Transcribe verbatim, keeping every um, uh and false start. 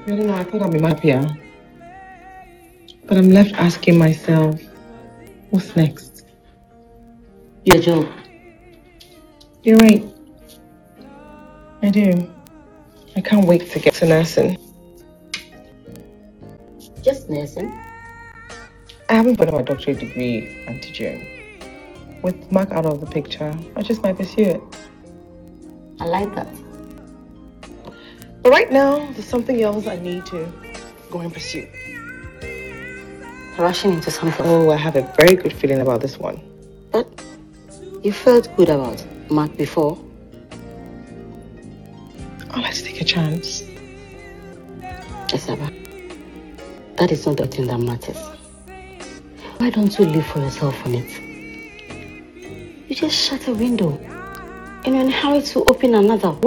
I don't know, I thought I'd be happier. But I'm left asking myself, what's next? Your job. You're right. I do. I can't wait to get to nursing. Just nursing? I haven't put on my doctorate degree, Auntie June. With Mark out of the picture, I just might pursue it. I like that. But right now, there's something else I need to go and pursue. Rushing into something. Oh, I have a very good feeling about this one. But you felt good about Mark before? Oh, let's take a chance. Esaba, that is not the thing that matters. Why don't you live for yourself on it? You just shut a window and you're in a hurry to open another.